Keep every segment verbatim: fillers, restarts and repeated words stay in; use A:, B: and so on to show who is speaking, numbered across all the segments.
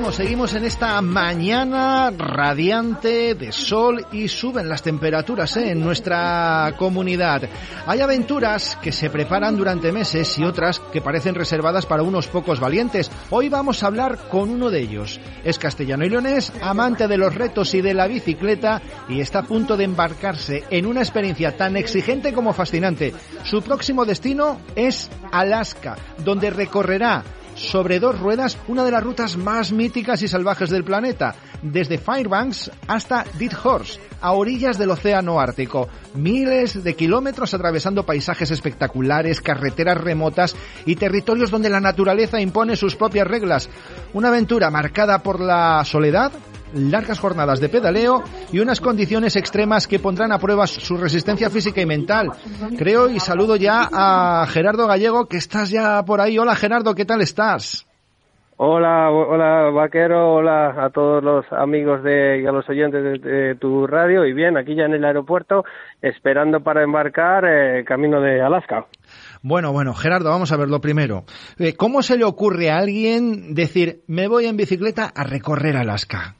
A: seguimos, seguimos en esta mañana radiante de sol y suben las temperaturas ¿eh? en nuestra comunidad. Hay aventuras que se preparan durante meses y otras que parecen reservadas para unos pocos valientes. Hoy vamos a hablar con uno de ellos. Es castellano y leonés, amante de los retos y de la bicicleta y está a punto de embarcarse en una experiencia tan exigente como fascinante. Su próximo destino es Alaska, donde recorrerá sobre dos ruedas una de las rutas más míticas y salvajes del planeta, desde Fairbanks hasta Dead Horse, a orillas del océano Ártico. Miles de kilómetros atravesando paisajes espectaculares, carreteras remotas y territorios donde la naturaleza impone sus propias reglas. Una aventura marcada por la soledad, largas jornadas de pedaleo y unas condiciones extremas que pondrán a prueba su resistencia física y mental. Creo y saludo ya a Gerardo Gallego, que estás ya por ahí. Hola Gerardo, ¿qué tal estás?
B: Hola, hola Vaquero, hola a todos los amigos de, y a los oyentes de, de tu radio. Y bien, aquí ya en el aeropuerto, esperando para embarcar eh, camino de Alaska.
A: Bueno, bueno, Gerardo, vamos a ver lo primero. ¿Cómo se le ocurre a alguien decir, me voy en bicicleta a recorrer Alaska?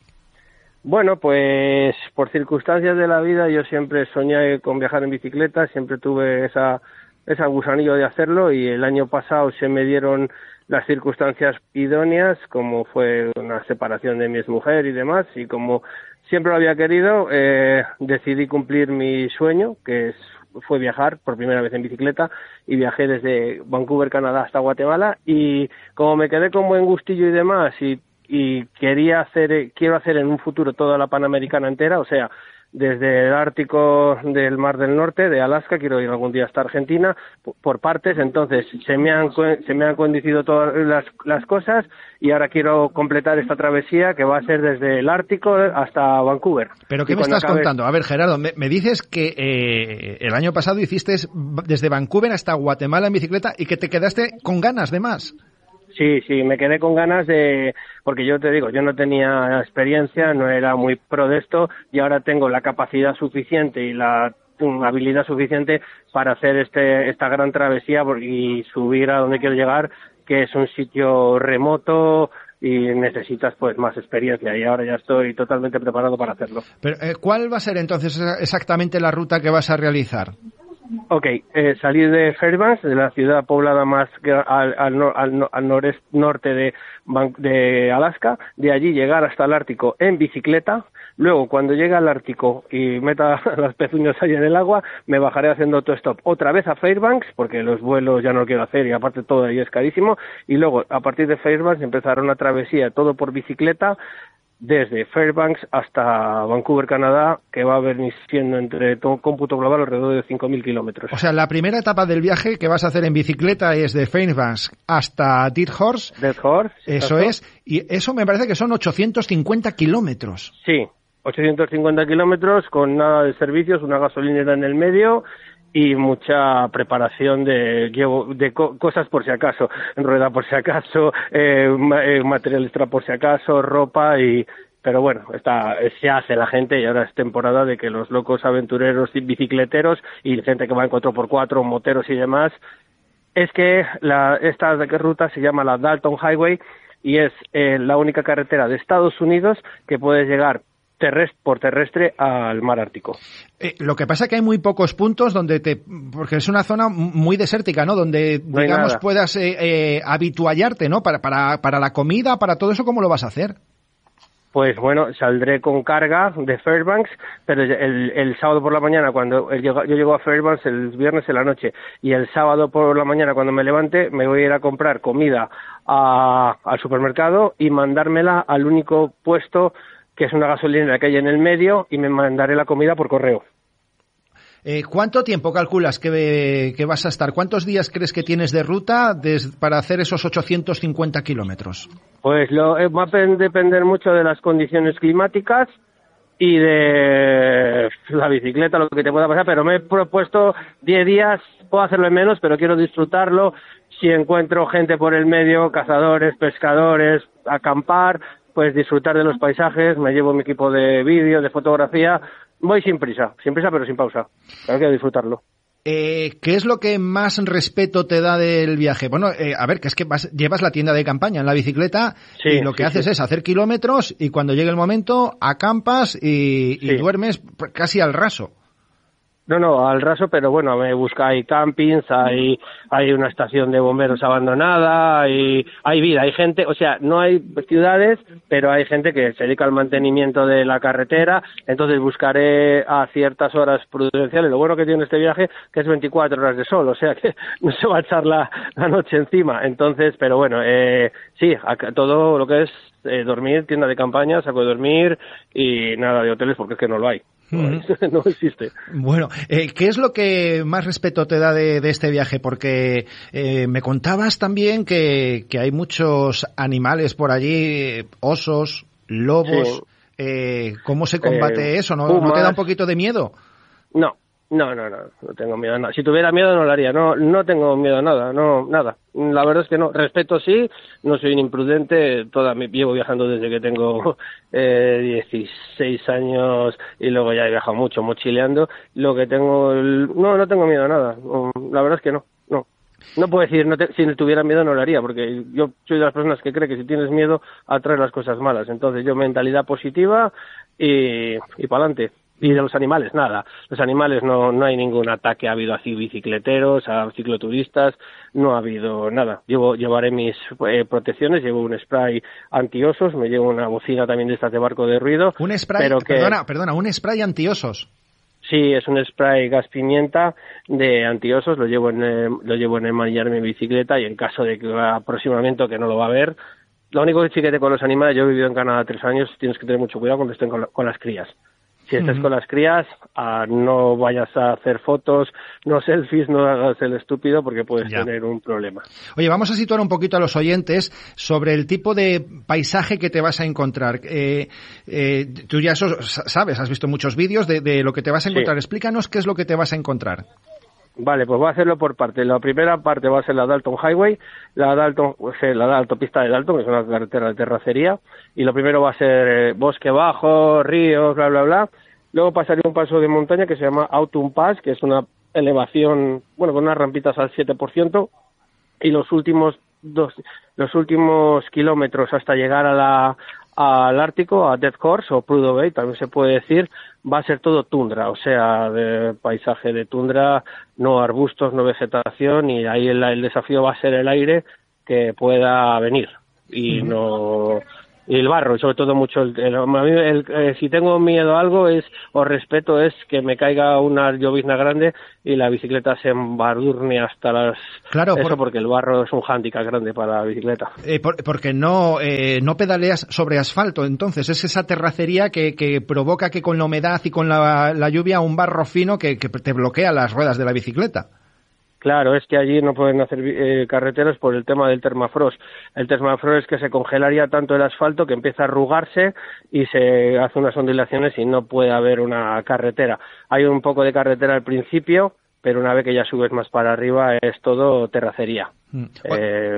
B: Bueno, pues por circunstancias de la vida yo siempre soñé con viajar en bicicleta, siempre tuve esa ese gusanillo de hacerlo y el año pasado se me dieron las circunstancias idóneas, como fue una separación de mi exmujer y demás, y como siempre lo había querido, eh, decidí cumplir mi sueño, que es, fue viajar por primera vez en bicicleta, y viajé desde Vancouver, Canadá, hasta Guatemala, y como me quedé con buen gustillo y demás, y y quería hacer, quiero hacer en un futuro toda la Panamericana entera, o sea, desde el Ártico del Mar del Norte, de Alaska, quiero ir algún día hasta Argentina, por partes, entonces se me han, se me han coincidido todas las, las cosas y ahora quiero completar esta travesía que va a ser desde el Ártico hasta Vancouver.
A: ¿Pero qué me estás acabe... contando? A ver, Gerardo, me, me dices que eh, el año pasado hiciste desde Vancouver hasta Guatemala en bicicleta y que te quedaste con ganas de más.
B: Sí, sí, me quedé con ganas de, porque yo te digo, yo no tenía experiencia, no era muy pro de esto y ahora tengo la capacidad suficiente y la habilidad suficiente para hacer este esta gran travesía y subir a donde quiero llegar, que es un sitio remoto y necesitas pues más experiencia y ahora ya estoy totalmente preparado para hacerlo.
A: Pero, eh, ¿cuál va a ser entonces exactamente la ruta que vas a realizar?
B: Ok, eh, salir de Fairbanks, de la ciudad poblada más al, al, al, al noreste, norte de, de Alaska, de allí llegar hasta el Ártico en bicicleta, luego cuando llegue al Ártico y meta las pezuñas ahí en el agua, me bajaré haciendo autostop otra vez a Fairbanks, porque los vuelos ya no lo quiero hacer y aparte todo ahí es carísimo, y luego a partir de Fairbanks empezará una travesía todo por bicicleta, desde Fairbanks hasta Vancouver, Canadá, que va a venir siendo entre todo cómputo global alrededor de cinco mil kilómetros.
A: O sea, la primera etapa del viaje que vas a hacer en bicicleta es de Fairbanks hasta Dead Horse.
B: Dead Horse.
A: Eso exacto. Es, y eso me parece que son ochocientos cincuenta kilómetros.
B: Sí, ochocientos cincuenta kilómetros con nada de servicios, una gasolinera en el medio y mucha preparación de de co- cosas por si acaso, rueda por si acaso, eh, ma- eh, material extra por si acaso, ropa y pero bueno, está se hace la gente y ahora es temporada de que los locos aventureros y bicicleteros y gente que va en cuatro por cuatro, moteros y demás, es que la esta ruta se llama la Dalton Highway y es eh, la única carretera de Estados Unidos que puedes llegar terrestre, por terrestre al mar Ártico.
A: Eh, lo que pasa es que hay muy pocos puntos donde te, porque es una zona muy desértica, ¿no? Donde, no digamos, puedas eh, eh, habituallarte, ¿no? Para, para, para la comida, para todo eso, ¿cómo lo vas a hacer?
B: Pues bueno, saldré con carga de Fairbanks, pero el, el sábado por la mañana, cuando el, yo llego a Fairbanks el viernes en la noche, y el sábado por la mañana cuando me levante, me voy a ir a comprar comida a, al supermercado y mandármela al único puesto que es una gasolinera que hay en el medio, y me mandaré la comida por correo.
A: Eh, ¿Cuánto tiempo calculas que, que vas a estar? ¿Cuántos días crees que tienes de ruta des, para hacer esos ochocientos cincuenta kilómetros?
B: Pues lo, eh, va a depender mucho de las condiciones climáticas y de la bicicleta, lo que te pueda pasar, pero me he propuesto diez días, puedo hacerlo en menos, pero quiero disfrutarlo. Si encuentro gente por el medio, cazadores, pescadores, acampar, pues disfrutar de los paisajes, me llevo mi equipo de vídeo, de fotografía, voy sin prisa, sin prisa pero sin pausa, hay que disfrutarlo.
A: Eh, ¿Qué es lo que más respeto te da del viaje? Bueno, eh, a ver, que es que vas, llevas la tienda de campaña en la bicicleta sí, y lo que sí, haces sí. es hacer kilómetros y cuando llegue el momento acampas y, sí. y duermes casi al raso.
B: No, no, al raso, pero bueno, me busca, hay campings, hay hay una estación de bomberos abandonada, hay, hay vida, hay gente, o sea, no hay ciudades, pero hay gente que se dedica al mantenimiento de la carretera, entonces buscaré a ciertas horas prudenciales. Lo bueno que tiene este viaje que es veinticuatro horas de sol, o sea que no se va a echar la, la noche encima, entonces, pero bueno, eh, sí, acá, todo lo que es eh, dormir, tienda de campaña, saco de dormir y nada de hoteles porque es que no lo hay. No existe.
A: Bueno, eh, ¿qué es lo que más respeto te da de, de este viaje? Porque eh, me contabas también que, que hay muchos animales por allí, osos, lobos. Sí. Eh, ¿Cómo se combate eh, eso? ¿No, ¿No te da un poquito de miedo?
B: No. No, no, no, no tengo miedo a nada. Si tuviera miedo no lo haría, no, no tengo miedo a nada, no, nada. La verdad es que no, respeto sí, no soy un imprudente, toda mi, llevo viajando desde que tengo eh, dieciséis años y luego ya he viajado mucho, mochileando. Lo que tengo, no, no tengo miedo a nada, la verdad es que no, no. No puedo decir, no te, si tuviera miedo no lo haría, porque yo soy de las personas que cree que si tienes miedo atraes las cosas malas. Entonces yo mentalidad positiva y, y para adelante. Y de los animales, nada. Los animales no, no hay ningún ataque. Ha habido así bicicleteros, a cicloturistas, no ha habido nada. Llevo, llevaré mis eh, protecciones, llevo un spray antiosos, me llevo una bocina también de estas de barco de ruido.
A: Un spray,
B: pero que,
A: perdona, perdona, un spray antiosos.
B: Sí, es un spray gas pimienta de antiosos, lo llevo en el, lo llevo en el manillar de mi bicicleta y en caso de que aproximamiento que no lo va a ver. Lo único que sí que te con los animales, yo he vivido en Canadá tres años, tienes que tener mucho cuidado cuando estén con, la, con las crías. Si estés uh-huh. con las crías, ah, no vayas a hacer fotos, no selfies, no hagas el estúpido porque puedes ya. tener un problema.
A: Oye, vamos a situar un poquito a los oyentes sobre el tipo de paisaje que te vas a encontrar. Eh, eh, tú ya eso sabes, has visto muchos vídeos de, de lo que te vas a encontrar. Sí. Explícanos qué es lo que te vas a encontrar.
B: Vale, pues voy a hacerlo por parte. La primera parte va a ser la Dalton Highway, la Dalton, pues, la autopista de Dalton, que es una carretera de terracería, y lo primero va a ser eh, bosque bajo, ríos, bla, bla, bla. Luego pasaría un paso de montaña que se llama Autumn Pass, que es una elevación, bueno, con unas rampitas al siete por ciento, y los últimos dos, los últimos kilómetros hasta llegar a la al Ártico, a Dead Horse o Prudhoe Bay, también se puede decir, va a ser todo tundra, o sea, de paisaje de tundra, no arbustos, no vegetación, y ahí el, el desafío va a ser el aire que pueda venir, y uh-huh. no... y el barro, y sobre todo mucho el, el, a mí el, eh, si tengo miedo a algo es o respeto es que me caiga una llovizna grande y la bicicleta se embadurne hasta las
A: claro,
B: eso
A: por,
B: porque el barro es un hándicap grande para la bicicleta.
A: Eh, por, porque no eh, no pedaleas sobre asfalto, entonces es esa terracería que, que provoca que con la humedad y con la, la lluvia un barro fino que, que te bloquea las ruedas de la bicicleta.
B: Claro, es que allí no pueden hacer eh, carreteras por el tema del permafrost. El permafrost es que se congelaría tanto el asfalto que empieza a arrugarse y se hace unas ondulaciones y no puede haber una carretera. Hay un poco de carretera al principio, pero una vez que ya subes más para arriba es todo terracería. Mm. Eh,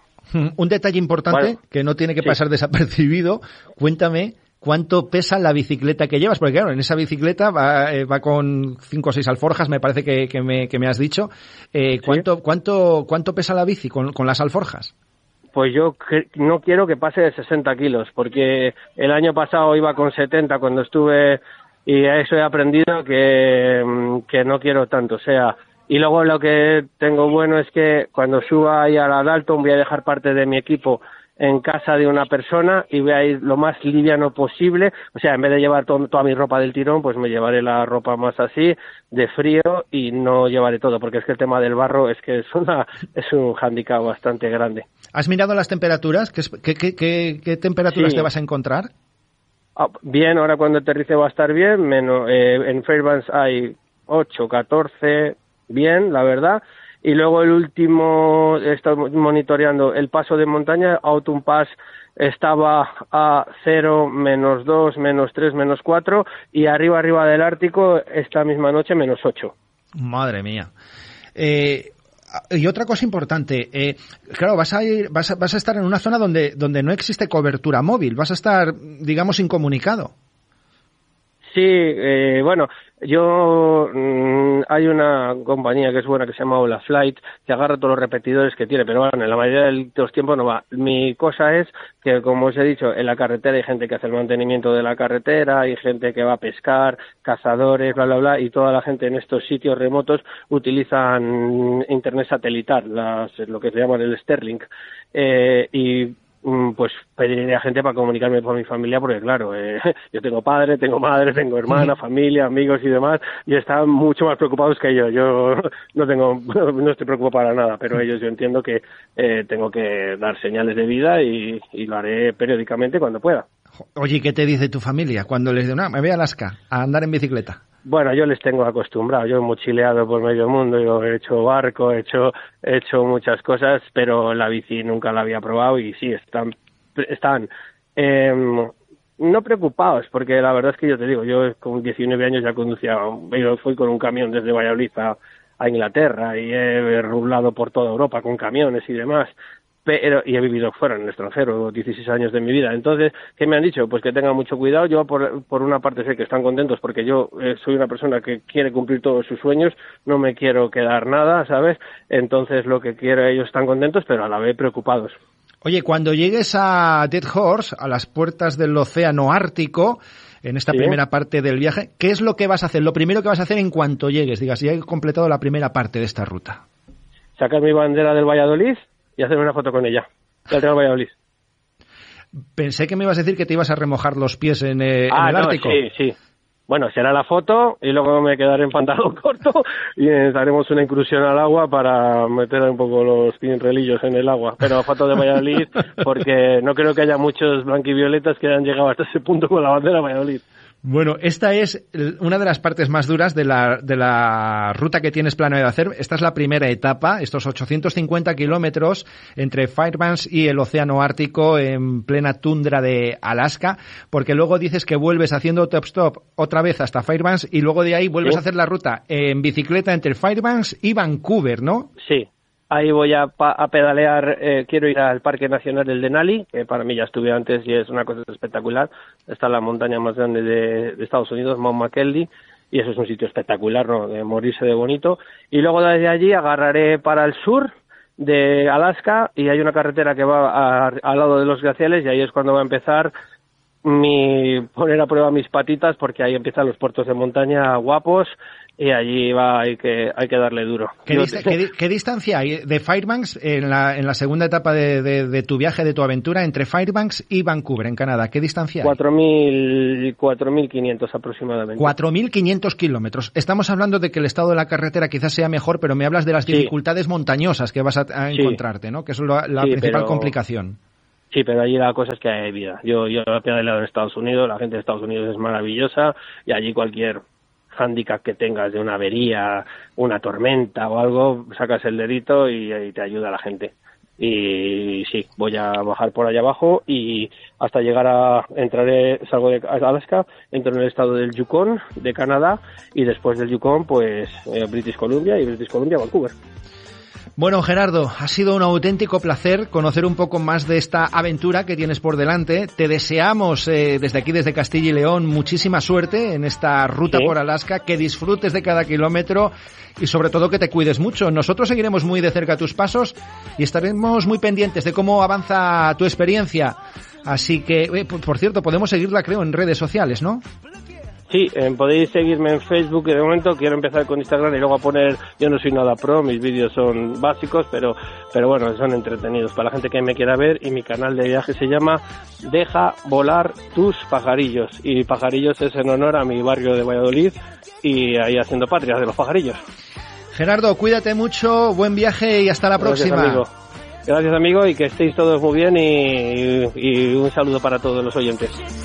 A: un detalle importante bueno, que no tiene que sí. pasar desapercibido, cuéntame... ¿Cuánto pesa la bicicleta que llevas? Porque claro, en esa bicicleta va, eh, va con cinco o seis alforjas, me parece que, que, me, que me has dicho. Eh, ¿cuánto, ¿Sí? cuánto, ¿Cuánto pesa la bici con, con las alforjas?
B: Pues yo que, no quiero que pase de sesenta kilos, porque el año pasado iba con setenta cuando estuve y a eso he aprendido que, que no quiero tanto. O sea, y luego lo que tengo bueno es que cuando suba ahí a la Dalton voy a dejar parte de mi equipo en casa de una persona y voy a ir lo más liviano posible, o sea, en vez de llevar to- toda mi ropa del tirón, pues me llevaré la ropa más así, de frío, y no llevaré todo, porque es que el tema del barro es que es una es un hándicap bastante grande.
A: ¿Has mirado las temperaturas? ¿Qué, qué, qué, qué, qué temperaturas sí. te vas a encontrar?
B: Ah, bien, ahora cuando aterrice va a estar bien, menos eh, en Fairbanks hay ocho, catorce, bien, la verdad. Y luego el último, he estado monitoreando el paso de montaña, Autumn Pass estaba a cero, menos dos, menos tres, menos cuatro, y arriba, arriba del Ártico, esta misma noche, menos ocho.
A: Madre mía. Eh, y otra cosa importante, eh, claro, vas a ir, vas a, vas a estar en una zona donde, donde no existe cobertura móvil, vas a estar, digamos, incomunicado.
B: Sí, eh, bueno, yo mmm, hay una compañía que es buena que se llama Ola Flight que agarra todos los repetidores que tiene, pero bueno, en la mayoría de los tiempos no va. Mi cosa es que, como os he dicho, en la carretera hay gente que hace el mantenimiento de la carretera, hay gente que va a pescar, cazadores, bla, bla, bla, y toda la gente en estos sitios remotos utilizan internet satelital, las, lo que se llama el Starlink, eh, y pues pediré a gente para comunicarme con mi familia, porque claro, eh, yo tengo padre, tengo madre, tengo hermana, familia, amigos y demás, y están mucho más preocupados que yo. Yo no tengo, no estoy preocupado para nada, pero ellos, yo entiendo que eh, tengo que dar señales de vida y, y lo haré periódicamente cuando pueda.
A: Oye, ¿qué te dice tu familia cuando les digo, no, me voy a Alaska a andar en bicicleta?
B: Bueno, yo les tengo acostumbrado, yo he mochileado por medio mundo, yo he hecho barco, he hecho, he hecho muchas cosas, pero la bici nunca la había probado y sí, están, están eh, no preocupados, porque la verdad es que yo te digo, yo con diecinueve años ya conducía, yo fui con un camión desde Valladolid a, a Inglaterra y he rulado por toda Europa con camiones y demás. Pero, y he vivido fuera, en el extranjero, dieciséis años de mi vida. Entonces, ¿qué me han dicho? Pues que tengan mucho cuidado. Yo, por, por una parte, sé que están contentos porque yo eh, soy una persona que quiere cumplir todos sus sueños, no me quiero quedar nada, ¿sabes? Entonces, lo que quiero, ellos están contentos, pero a la vez preocupados.
A: Oye, cuando llegues a Dead Horse, a las puertas del océano Ártico, en esta ¿Sí? primera parte del viaje, ¿qué es lo que vas a hacer? Lo primero que vas a hacer en cuanto llegues, digas, ya he completado la primera parte de esta ruta.
B: Sacar mi bandera del Valladolid y hacerme una foto con ella. Ya tengo Valladolid.
A: Pensé que me ibas a decir que te ibas a remojar los pies en, eh,
B: ah,
A: en el
B: no,
A: Ártico.
B: Sí, sí. Bueno, será la foto y luego me quedaré en pantalón corto y haremos una incursión al agua para meter un poco los pinrelillos en el agua. Pero foto de Valladolid, porque no creo que haya muchos blanquivioletas que hayan llegado hasta ese punto con la bandera de Valladolid.
A: Bueno, esta es una de las partes más duras de la, de la ruta que tienes planeado hacer. Esta es la primera etapa, estos ochocientos cincuenta kilómetros entre Fairbanks y el océano Ártico en plena tundra de Alaska, porque luego dices que vuelves haciendo autostop otra vez hasta Fairbanks y luego de ahí vuelves ¿Sí? a hacer la ruta en bicicleta entre Fairbanks y Vancouver, ¿no?
B: Sí. Ahí voy a, pa- a pedalear, eh, quiero ir al Parque Nacional del Denali, que para mí ya estuve antes y es una cosa espectacular. Está la montaña más grande de, de Estados Unidos, Mount McKinley, y eso es un sitio espectacular, ¿no? De morirse de bonito. Y luego desde allí agarraré para el sur de Alaska y hay una carretera que va a, al lado de los glaciales y ahí es cuando va a empezar mi poner a prueba mis patitas, porque ahí empiezan los puertos de montaña guapos y allí va hay que hay que darle duro.
A: ¿Qué,
B: Yo,
A: dist- ¿qué, ¿Qué distancia hay de Fairbanks en la en la segunda etapa de, de, de tu viaje, de tu aventura, entre Fairbanks y Vancouver, en Canadá? ¿Qué distancia hay?
B: cuatro mil, cuatro mil quinientos aproximadamente.
A: cuatro mil quinientos kilómetros. Estamos hablando de que el estado de la carretera quizás sea mejor, pero me hablas de las
B: sí.
A: dificultades montañosas que vas a, a
B: sí.
A: encontrarte, ¿no? Que es la, la
B: sí,
A: principal
B: pero...
A: complicación.
B: Sí, pero allí la cosa es que hay vida. Yo, yo he pedaleado en Estados Unidos, la gente de Estados Unidos es maravillosa y allí cualquier hándicap que tengas de una avería, una tormenta o algo, sacas el dedito y, y te ayuda la gente. Y sí, voy a bajar por allá abajo y hasta llegar a, entraré, salgo de Alaska, entro en el estado del Yukon, de Canadá, y después del Yukon, pues, eh, British Columbia y British Columbia, Vancouver.
A: Bueno, Gerardo, ha sido un auténtico placer conocer un poco más de esta aventura que tienes por delante. Te deseamos eh, desde aquí, desde Castilla y León, muchísima suerte en esta ruta ¿Sí? por Alaska, que disfrutes de cada kilómetro y sobre todo que te cuides mucho. Nosotros seguiremos muy de cerca tus pasos y estaremos muy pendientes de cómo avanza tu experiencia. Así que, eh, por, por cierto, podemos seguirla, creo, en redes sociales, ¿no?
B: Sí, eh, podéis seguirme en Facebook. De momento quiero empezar con Instagram y luego a poner, yo no soy nada pro, mis vídeos son básicos, pero pero bueno, son entretenidos para la gente que me quiera ver, y mi canal de viaje se llama Deja Volar Tus Pajarillos, y Pajarillos es en honor a mi barrio de Valladolid y ahí haciendo patria de los pajarillos.
A: Gerardo, cuídate mucho, buen viaje y hasta la
B: Gracias,
A: próxima.
B: Amigo. Gracias, amigo, y que estéis todos muy bien y, y un saludo para todos los oyentes.